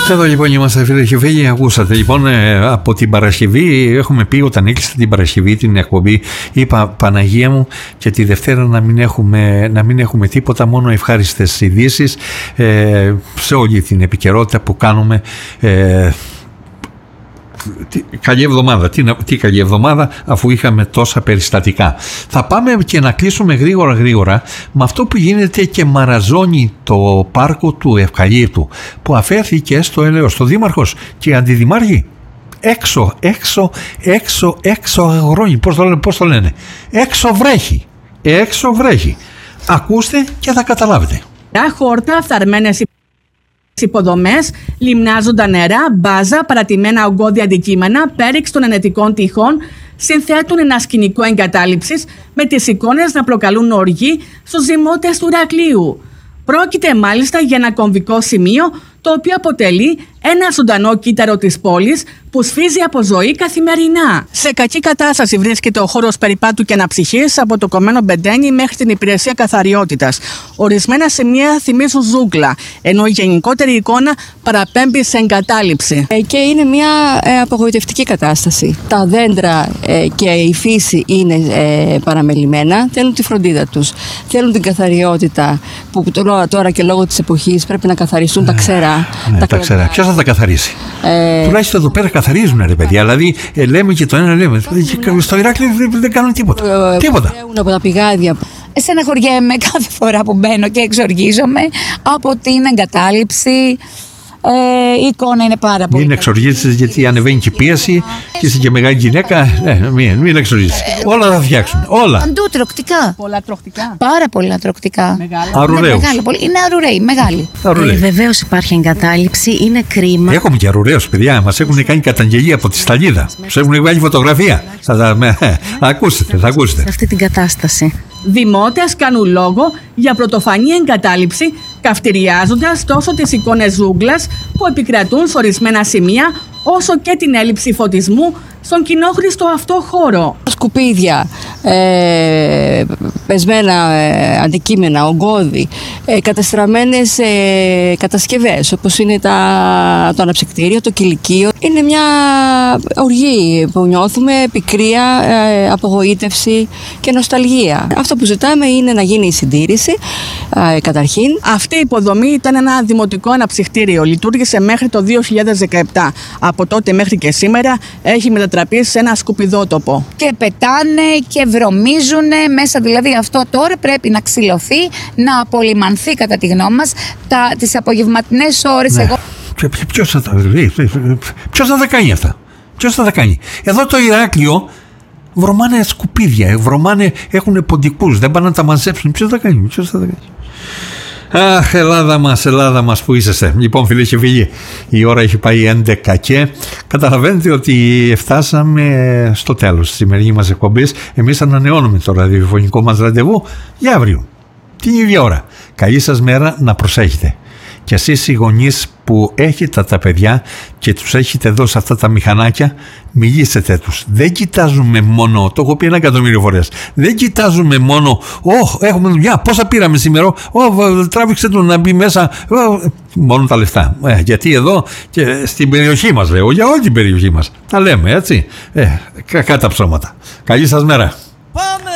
Εδώ λοιπόν είμαστε φίλοι και φίλοι, ακούσατε λοιπόν από την Παρασκευή, έχουμε πει όταν έκλεισε την Παρασκευή την εκπομπή, είπα Παναγία μου και τη Δευτέρα να μην έχουμε τίποτα, μόνο ευχάριστες ειδήσεις σε όλη την επικαιρότητα που κάνουμε. Καλή εβδομάδα. Τι καλή εβδομάδα, αφού είχαμε τόσα περιστατικά. Θα πάμε και να κλείσουμε γρήγορα με αυτό που γίνεται και μαραζώνει το πάρκο του Ευκαλύπτου, που αφέθηκε στο έλεος το δήμαρχος και οι αντιδημάρχοι έξω αγρόνι, πώς το λένε, έξω βρέχει. Ακούστε και θα καταλάβετε. Χόρτα, φθαρμένες υποδομές, λιμνάζοντα νερά, μπάζα, παρατημένα ογκώδια αντικείμενα, πέριξ των ενετικών τυχών συνθέτουν ένα σκηνικό εγκατάλειψης με τις εικόνες να προκαλούν οργή στους ζυμώτες του Ηρακλείου. Πρόκειται μάλιστα για ένα κομβικό σημείο, το οποίο αποτελεί ένα ζωντανό κύτταρο της πόλης που σφίζει από ζωή καθημερινά. Σε κακή κατάσταση βρίσκεται ο χώρος περιπάτου και αναψυχής από το κομμένο Μπεντένι μέχρι την υπηρεσία καθαριότητας. Ορισμένα σημεία θυμίζουν ζούγκλα, ενώ η γενικότερη εικόνα παραπέμπει σε εγκατάλειψη. Και είναι μια απογοητευτική κατάσταση. Τα δέντρα και η φύση είναι παραμελημένα, θέλουν τη φροντίδα τους. Θέλουν την καθαριότητα που τώρα και λόγω της εποχής πρέπει να καθαριστούν τα ξερά. Τα ξερά. Ποιος θα τα καθαρίσει? Τουλάχιστον εδώ πέρα καθαρίζουν, ρε παιδιά. Δηλαδή, λέμε και το ένα, λέμε. Στο Ηράκλειο δεν κάνουν τίποτα. Τίποτα. Από τα πηγάδια. Στεναχωριέμαι κάθε φορά που μπαίνω και εξοργίζομαι από την εγκατάλειψη. Η εικόνα είναι πάρα πολύ. Μην εξοργίζεσαι, γιατί ανεβαίνει και η πίεση και είσαι και μεγάλη γυναίκα. Μην εξοργίζεσαι. Όλα θα φτιάξουν. Όλα. Παντού τροκτικά. Πολλά τροκτικά. Πάρα πολλά τροκτικά. Αρουραίους. Είναι αρουραίοι, μεγάλοι. Βεβαίως υπάρχει εγκατάλειψη. Είναι κρίμα. Έχουμε και αρουραίους, παιδιά. Μας έχουν κάνει καταγγελία από τη Σταλίδα. Τους έχουν βγάλει φωτογραφία. Θα ακούσετε. Σε αυτή την κατάσταση. Δημότες κάνουν λόγο για πρωτοφανή εγκατάλειψη, καυτηριάζοντας τόσο τις εικόνες ζούγκλας που επικρατούν σε ορισμένα σημεία, όσο και την έλλειψη φωτισμού στον κοινόχρηστο αυτό χώρο. Σκουπίδια, πεσμένα αντικείμενα, ογκώδη, καταστραμμένες κατασκευές όπως είναι το αναψυκτήριο, το κηλικείο. Είναι μια οργή που νιώθουμε, πικρία, απογοήτευση και νοσταλγία. Αυτό που ζητάμε είναι να γίνει η συντήρηση καταρχήν. Αυτή η υποδομή ήταν ένα δημοτικό αναψυκτήριο. Λειτουργήσε μέχρι το 2017. Από τότε μέχρι και σήμερα έχει μετατραπεί σε ένα σκουπιδότοπο. Και πετάνε και βρωμίζουνε μέσα. Δηλαδή αυτό τώρα πρέπει να ξυλωθεί, να απολυμανθεί κατά τη γνώμη μας τις απογευματινές ώρες. Ναι. Ποιος θα τα κάνει αυτά? Ποιος θα τα κάνει? Εδώ το Ηράκλειο βρωμάνε σκουπίδια, έχουν ποντικούς, δεν πάνε να τα μαζέψουν. Ποιος θα τα κάνει? Αχ, Ελλάδα μας που είσαστε. Λοιπόν, φίλοι και φίλοι, η ώρα έχει πάει 11 και καταλαβαίνετε ότι φτάσαμε στο τέλος της σημερινής μας εκπομπής. Εμείς ανανεώνουμε το ραδιοφωνικό μας ραντεβού για αύριο, την ίδια ώρα. Καλή σας μέρα, να προσέχετε. Και εσείς οι γονείς που έχετε τα παιδιά και τους έχετε δώσει αυτά τα μηχανάκια, μιλήσετε τους. Δεν κοιτάζουμε μόνο, το έχω πει 1.000.000 φορές, δεν κοιτάζουμε μόνο έχουμε δουλειά, πόσα πήραμε σήμερα, τράβηξε τον να μπει μέσα, μόνο τα λεφτά. Γιατί εδώ και στην περιοχή μας, λέω, για όλη την περιοχή μας τα λέμε, έτσι, κακά τα ψώματα. Καλή σας μέρα.